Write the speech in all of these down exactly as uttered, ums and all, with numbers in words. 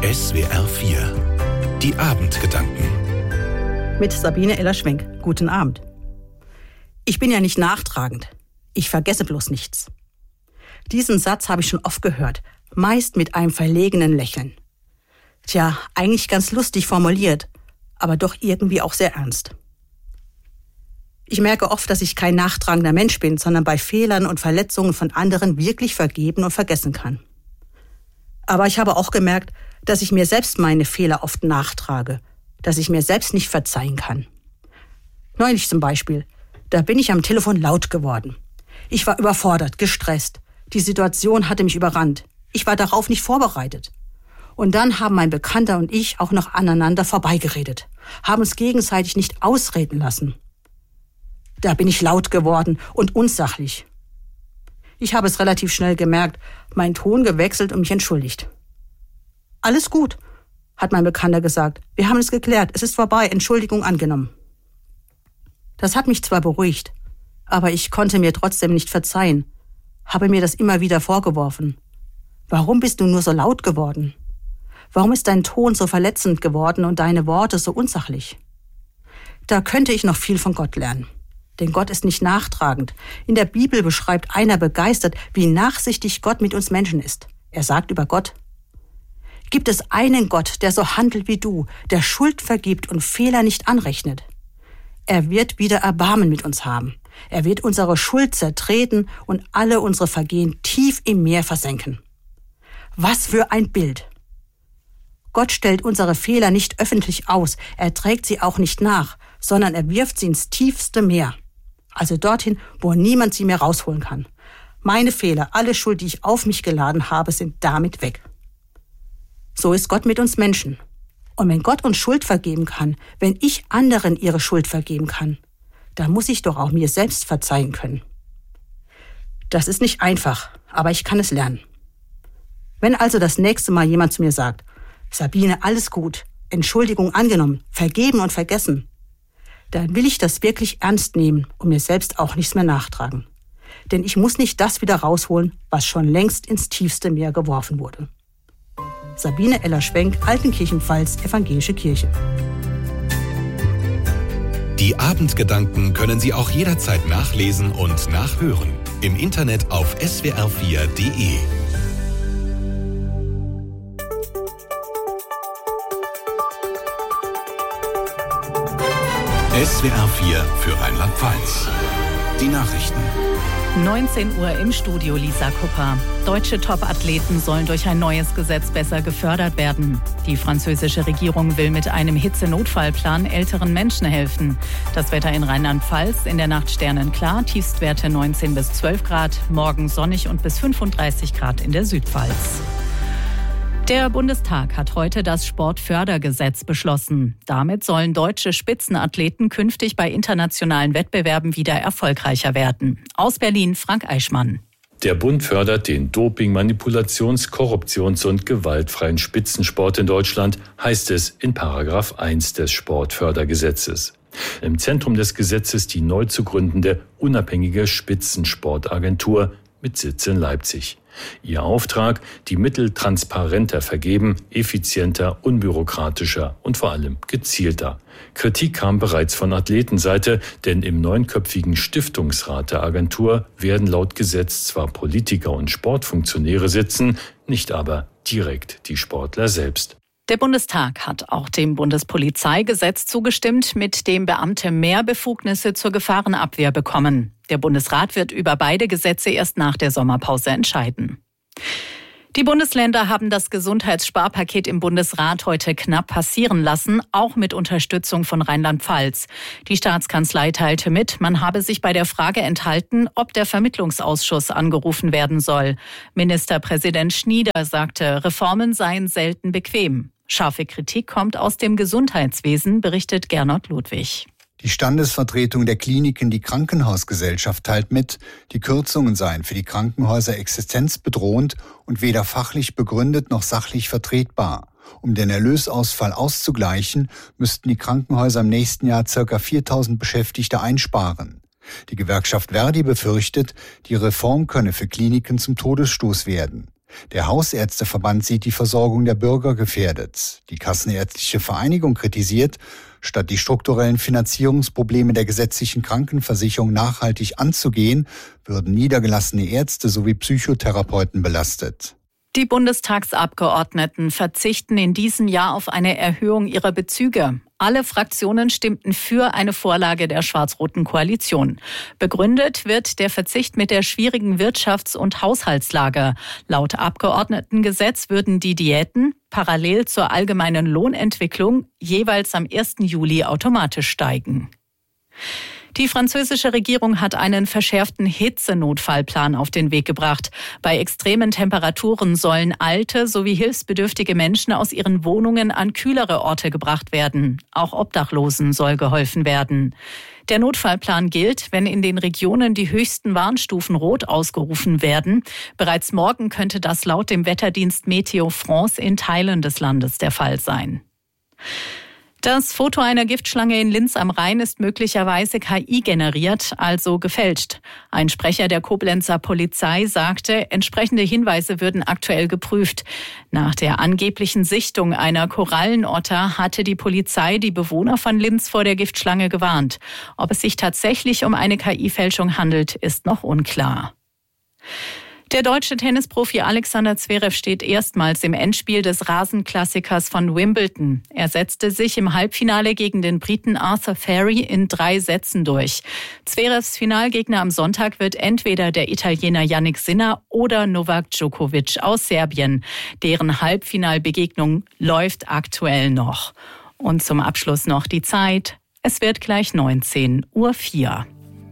S W R vier. Die Abendgedanken. Mit Sabine Eller-Schwenk. Guten Abend. Ich bin ja nicht nachtragend. Ich vergesse bloß nichts. Diesen Satz habe ich schon oft gehört, meist mit einem verlegenen Lächeln. Tja, eigentlich ganz lustig formuliert, aber doch irgendwie auch sehr ernst. Ich merke oft, dass ich kein nachtragender Mensch bin, sondern bei Fehlern und Verletzungen von anderen wirklich vergeben und vergessen kann. Aber ich habe auch gemerkt, dass ich mir selbst meine Fehler oft nachtrage, dass ich mir selbst nicht verzeihen kann. Neulich zum Beispiel, da bin ich am Telefon laut geworden. Ich war überfordert, gestresst. Die Situation hatte mich überrannt. Ich war darauf nicht vorbereitet. Und dann haben mein Bekannter und ich auch noch aneinander vorbeigeredet, haben uns gegenseitig nicht ausreden lassen. Da bin ich laut geworden und unsachlich. Ich habe es relativ schnell gemerkt, meinen Ton gewechselt und mich entschuldigt. Alles gut, hat mein Bekannter gesagt. Wir haben es geklärt, es ist vorbei, Entschuldigung angenommen. Das hat mich zwar beruhigt, aber ich konnte mir trotzdem nicht verzeihen, habe mir das immer wieder vorgeworfen. Warum bist du nur so laut geworden? Warum ist dein Ton so verletzend geworden und deine Worte so unsachlich? Da könnte ich noch viel von Gott lernen. Denn Gott ist nicht nachtragend. In der Bibel beschreibt einer begeistert, wie nachsichtig Gott mit uns Menschen ist. Er sagt über Gott: Gibt es einen Gott, der so handelt wie du, der Schuld vergibt und Fehler nicht anrechnet? Er wird wieder Erbarmen mit uns haben. Er wird unsere Schuld zertreten und alle unsere Vergehen tief im Meer versenken. Was für ein Bild! Gott stellt unsere Fehler nicht öffentlich aus, er trägt sie auch nicht nach, sondern er wirft sie ins tiefste Meer. Also dorthin, wo niemand sie mehr rausholen kann. Meine Fehler, alle Schuld, die ich auf mich geladen habe, sind damit weg. So ist Gott mit uns Menschen. Und wenn Gott uns Schuld vergeben kann, wenn ich anderen ihre Schuld vergeben kann, dann muss ich doch auch mir selbst verzeihen können. Das ist nicht einfach, aber ich kann es lernen. Wenn also das nächste Mal jemand zu mir sagt: Sabine, alles gut, Entschuldigung angenommen, vergeben und vergessen, dann will ich das wirklich ernst nehmen und mir selbst auch nichts mehr nachtragen. Denn ich muss nicht das wieder rausholen, was schon längst ins tiefste Meer geworfen wurde. Sabine Eller-Schwenk, Altenkirchen-Pfalz, Evangelische Kirche. Die Abendgedanken können Sie auch jederzeit nachlesen und nachhören. Im Internet auf S W R vier Punkt de. S W R vier für Rheinland-Pfalz. Die Nachrichten. neunzehn Uhr im Studio, Lisa Kupper. Deutsche Top-Athleten sollen durch ein neues Gesetz besser gefördert werden. Die französische Regierung will mit einem Hitzenotfallplan älteren Menschen helfen. Das Wetter in Rheinland-Pfalz: in der Nacht sternenklar, Tiefstwerte neunzehn bis zwölf Grad, morgen sonnig und bis fünfunddreißig Grad in der Südpfalz. Der Bundestag hat heute das Sportfördergesetz beschlossen. Damit sollen deutsche Spitzenathleten künftig bei internationalen Wettbewerben wieder erfolgreicher werden. Aus Berlin, Frank Eichmann. Der Bund fördert den Doping-, Manipulations-, Korruptions- und gewaltfreien Spitzensport in Deutschland, heißt es in Paragraph eins des Sportfördergesetzes. Im Zentrum des Gesetzes die neu zu gründende unabhängige Spitzensportagentur mit Sitz in Leipzig. Ihr Auftrag: die Mittel transparenter vergeben, effizienter, unbürokratischer und vor allem gezielter. Kritik kam bereits von Athletenseite, denn im neunköpfigen Stiftungsrat der Agentur werden laut Gesetz zwar Politiker und Sportfunktionäre sitzen, nicht aber direkt die Sportler selbst. Der Bundestag hat auch dem Bundespolizeigesetz zugestimmt, mit dem Beamte mehr Befugnisse zur Gefahrenabwehr bekommen. Der Bundesrat wird über beide Gesetze erst nach der Sommerpause entscheiden. Die Bundesländer haben das Gesundheitssparpaket im Bundesrat heute knapp passieren lassen, auch mit Unterstützung von Rheinland-Pfalz. Die Staatskanzlei teilte mit, man habe sich bei der Frage enthalten, ob der Vermittlungsausschuss angerufen werden soll. Ministerpräsident Schnieder sagte, Reformen seien selten bequem. Scharfe Kritik kommt aus dem Gesundheitswesen, berichtet Gernot Ludwig. Die Standesvertretung der Kliniken, die Krankenhausgesellschaft, teilt mit, die Kürzungen seien für die Krankenhäuser existenzbedrohend und weder fachlich begründet noch sachlich vertretbar. Um den Erlösausfall auszugleichen, müssten die Krankenhäuser im nächsten Jahr ca. viertausend Beschäftigte einsparen. Die Gewerkschaft Verdi befürchtet, die Reform könne für Kliniken zum Todesstoß werden. Der Hausärzteverband sieht die Versorgung der Bürger gefährdet. Die Kassenärztliche Vereinigung kritisiert, statt die strukturellen Finanzierungsprobleme der gesetzlichen Krankenversicherung nachhaltig anzugehen, würden niedergelassene Ärzte sowie Psychotherapeuten belastet. Die Bundestagsabgeordneten verzichten in diesem Jahr auf eine Erhöhung ihrer Bezüge. Alle Fraktionen stimmten für eine Vorlage der schwarz-roten Koalition. Begründet wird der Verzicht mit der schwierigen Wirtschafts- und Haushaltslage. Laut Abgeordnetengesetz würden die Diäten parallel zur allgemeinen Lohnentwicklung jeweils am ersten Juli automatisch steigen. Die französische Regierung hat einen verschärften Hitzenotfallplan auf den Weg gebracht. Bei extremen Temperaturen sollen alte sowie hilfsbedürftige Menschen aus ihren Wohnungen an kühlere Orte gebracht werden. Auch Obdachlosen soll geholfen werden. Der Notfallplan gilt, wenn in den Regionen die höchsten Warnstufen rot ausgerufen werden. Bereits morgen könnte das laut dem Wetterdienst Meteo France in Teilen des Landes der Fall sein. Das Foto einer Giftschlange in Linz am Rhein ist möglicherweise K I generiert, also gefälscht. Ein Sprecher der Koblenzer Polizei sagte, entsprechende Hinweise würden aktuell geprüft. Nach der angeblichen Sichtung einer Korallenotter hatte die Polizei die Bewohner von Linz vor der Giftschlange gewarnt. Ob es sich tatsächlich um eine K I-Fälschung handelt, ist noch unklar. Der deutsche Tennisprofi Alexander Zverev steht erstmals im Endspiel des Rasenklassikers von Wimbledon. Er setzte sich im Halbfinale gegen den Briten Arthur Ferry in drei Sätzen durch. Zverevs Finalgegner am Sonntag wird entweder der Italiener Jannik Sinner oder Novak Djokovic aus Serbien. Deren Halbfinalbegegnung läuft aktuell noch. Und zum Abschluss noch die Zeit. Es wird gleich neunzehn Uhr vier.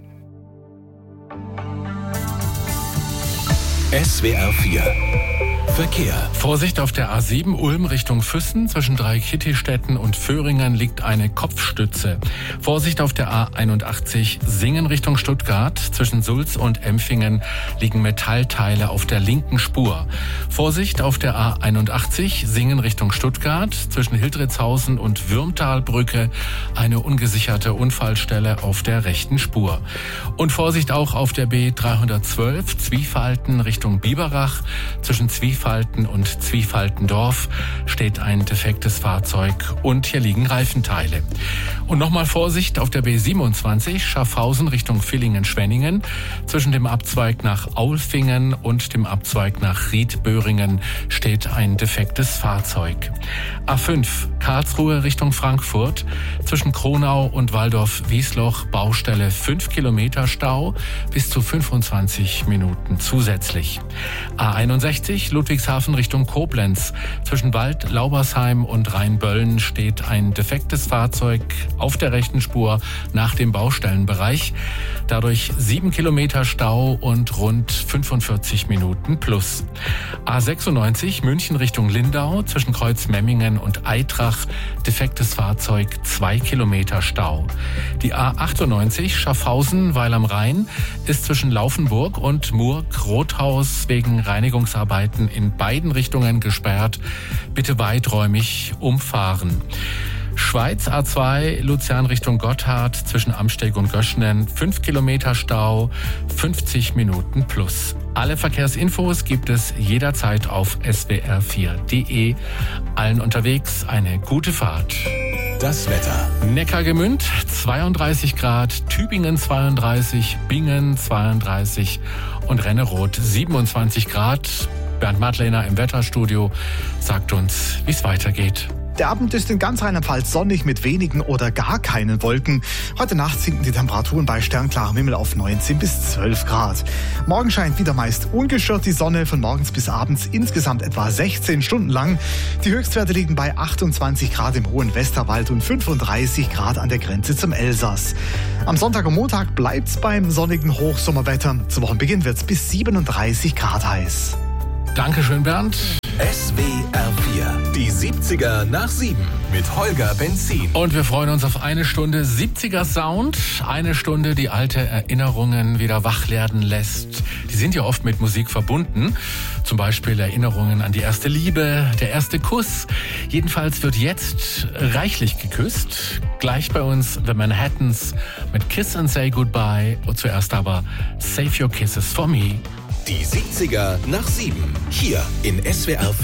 S W R vier Verkehr. Vorsicht auf der A sieben Ulm Richtung Füssen. Zwischen Dreikittistetten und Föhringen liegt eine Kopfstütze. Vorsicht auf der A einundachtzig Singen Richtung Stuttgart. Zwischen Sulz und Empfingen liegen Metallteile auf der linken Spur. Vorsicht auf der A einundachtzig Singen Richtung Stuttgart. Zwischen Hildritzhausen und Würmtalbrücke eine ungesicherte Unfallstelle auf der rechten Spur. Und Vorsicht auch auf der B dreihundertzwölf Zwiefalten Richtung Biberach. Zwischen Zwiefalten und Zwiefaltendorf steht ein defektes Fahrzeug und hier liegen Reifenteile. Und nochmal Vorsicht auf der B siebenundzwanzig Schaffhausen Richtung Villingen-Schwenningen. Zwischen dem Abzweig nach Aulfingen und dem Abzweig nach Riedböhringen steht ein defektes Fahrzeug. A fünf Karlsruhe Richtung Frankfurt. Zwischen Kronau und Waldorf-Wiesloch Baustelle fünf Kilometer Stau, bis zu fünfundzwanzig Minuten zusätzlich. A einundsechzig Ludwigshafen Richtung Koblenz. Zwischen Wald, Laubersheim und Rheinböllen steht ein defektes Fahrzeug auf der rechten Spur nach dem Baustellenbereich. Dadurch sieben Kilometer Stau und rund fünfundvierzig Minuten plus. A sechsundneunzig München Richtung Lindau. Zwischen Kreuzmemmingen und Eitrach defektes Fahrzeug, zwei Kilometer Stau. Die A achtundneunzig Schaffhausen, Weil am Rhein ist zwischen Laufenburg und Murg-Rothaus wegen Reinigungsarbeiten in beiden Richtungen gesperrt. Bitte weiträumig umfahren. Schweiz A zwei Luzern Richtung Gotthard zwischen Amsteg und Göschnen fünf Kilometer Stau, fünfzig Minuten plus. Alle Verkehrsinfos gibt es jederzeit auf S W R vier Punkt de. Allen unterwegs eine gute Fahrt. Das Wetter. Neckargemünd zweiunddreißig Grad, Tübingen zweiunddreißig, Bingen zweiunddreißig und Renneroth siebenundzwanzig Grad. Bernd Madlener im Wetterstudio sagt uns, wie es weitergeht. Der Abend ist in ganz Rheinland-Pfalz sonnig mit wenigen oder gar keinen Wolken. Heute Nacht sinken die Temperaturen bei sternklarem Himmel auf neunzehn bis zwölf Grad. Morgen scheint wieder meist ungestört die Sonne von morgens bis abends, insgesamt etwa sechzehn Stunden lang. Die Höchstwerte liegen bei achtundzwanzig Grad im hohen Westerwald und fünfunddreißig Grad an der Grenze zum Elsass. Am Sonntag und Montag bleibt's beim sonnigen Hochsommerwetter. Zu Wochenbeginn wird's bis siebenunddreißig Grad heiß. Dankeschön, Bernd. S W R vier. Die siebziger nach sieben mit Holger Benzin. Und wir freuen uns auf eine Stunde siebziger Sound. Eine Stunde, die alte Erinnerungen wieder wach werden lässt. Die sind ja oft mit Musik verbunden. Zum Beispiel Erinnerungen an die erste Liebe, der erste Kuss. Jedenfalls wird jetzt reichlich geküsst. Gleich bei uns The Manhattans mit Kiss and Say Goodbye. Und zuerst aber Save Your Kisses for Me. Die siebziger nach sieben. Hier in S W R